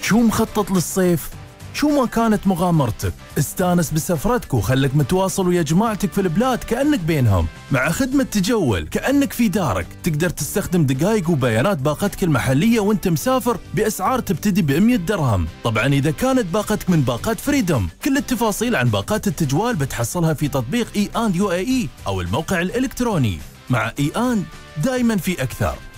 شو مخطط للصيف؟ شو ما كانت مغامرتك، استانس بسفرتك وخلك متواصل ويا جماعتك في البلاد كأنك بينهم. مع خدمة تجول كأنك في دارك، تقدر تستخدم دقائق وبيانات باقتك المحلية وانت مسافر بأسعار تبتدي ب100 درهم. طبعا إذا كانت باقتك من باقات فريدوم. كل التفاصيل عن باقات التجوال بتحصلها في تطبيق اي اند UAE أو الموقع الإلكتروني. مع اي اند دايما في أكثر.